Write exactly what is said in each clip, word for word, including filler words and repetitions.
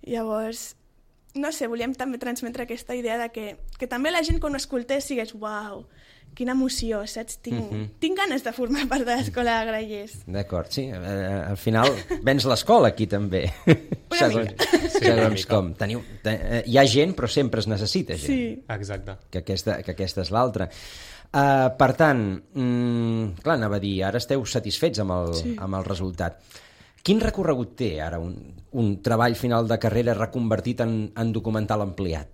Llavors, no sé, volíem també transmetre aquesta idea de que, que també la gent quan ho escoltés sigués uau, quina emoció, saps? Tinc, uh -huh. tinc ganes de formar part de l'Escola de Grallers. D'acord, sí. Eh, al final vens l'escola aquí també. Una segons, mica. segons com. Teniu, te, hi ha gent, però sempre es necessita gent. Sí. Exacte. Que aquesta, que aquesta és l'altra. Uh, per tant, mm, clar, anava a dir, ara esteu satisfets amb el, sí. amb el resultat. Quin recorregut té ara un, un treball final de carrera reconvertit en, en documental ampliat?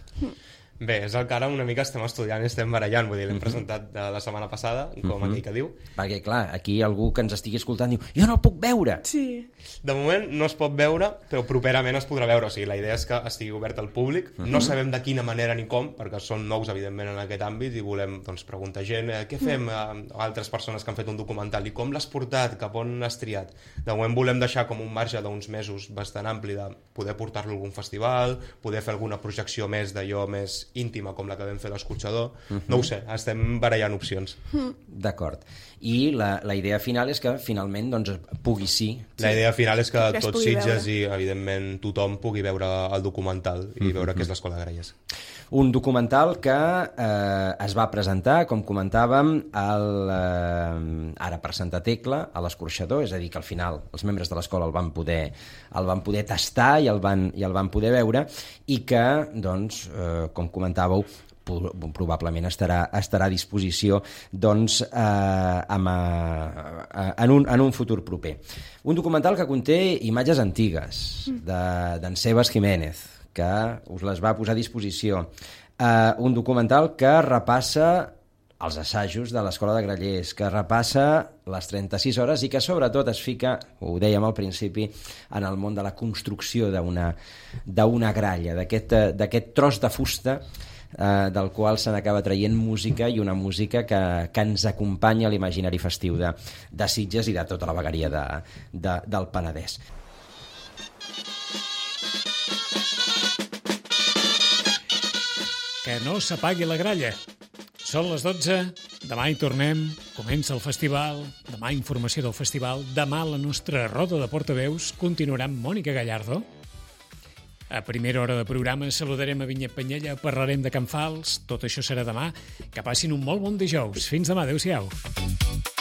Bé, és el que ara una mica estem estudiant i estem barallant, vull dir, l'hem presentat de la setmana passada, com uh -huh. aquell que diu. Perquè, clar, aquí algú que ens estigui escoltant diu jo no el puc veure! Sí. De moment no es pot veure, però properament es podrà veure, o sigui, la idea és que estigui obert al públic, uh -huh. no sabem de quina manera ni com, perquè som nous, evidentment, en aquest àmbit, i volem, doncs, preguntar gent, eh, què fem a altres persones que han fet un documental, i com l'has portat, cap on l'has triat? De moment volem deixar com un marge d'uns mesos bastant ampli de poder portar-lo a algun festival, poder fer alguna projecció més d'allò més íntima com la que vam fer l'Escorxador, uh-huh. no ho sé, estem barallant opcions. Mm. D'acord. I la, la idea final és que finalment doncs, pugui sí. La idea final és que, que tots Sitges veure. I evidentment tothom pugui veure el documental i uh-huh. veure què és l'Escola de Grallers. Un documental que eh, es va presentar, com comentàvem, el, eh, ara per Santa Tecla, a l'Escorxador, és a dir, que al final els membres de l'escola el van poder, el van poder tastar i el van, i el van poder veure, i que, doncs, eh, com comentàveu, probablement estarà, estarà a disposició doncs, eh, amb, eh, en, un, en un futur proper. Un documental que conté imatges antigues d'en Sebas Jiménez, que us les va posar a disposició. Uh, un documental que repassa els assajos de l'Escola de Grallers, que repassa les trenta-sis hores i que sobretot es fica, ho dèiem al principi, en el món de la construcció d'una d'una gralla, d'aquest tros de fusta Uh, del qual se n'acaba traient música, i una música que, que ens acompanya a l'imaginari festiu de, de Sitges i de tota la vegueria de, de, del Penedès. Que no s'apagui la gralla. Són les dotze, demà hi tornem, comença el festival, demà informació del festival, demà la nostra roda de portaveus continuarà amb Mònica Gallardo. A primera hora de programa saludarem a Vinyet Penyella, parlarem de Can Fals, tot això serà demà. Que passin un molt bon dijous. Fins demà, adeu-siau.